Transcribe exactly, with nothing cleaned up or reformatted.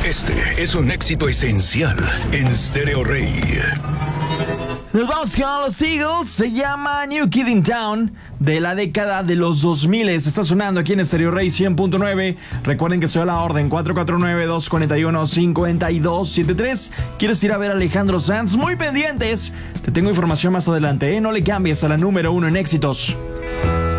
Este es un éxito esencial en Stereo Rey. Nos vamos con los Eagles. Se llama New Kid in Town, de la década de los dos mil. Está sonando aquí en Stereo Rey cien punto nueve. Recuerden que soy a la orden cuatro cuatro nueve, dos cuatro uno, cinco dos siete tres. ¿Quieres ir a ver a Alejandro Sanz? Muy pendientes. Te tengo información más adelante, ¿eh? No le cambies a la número uno en éxitos.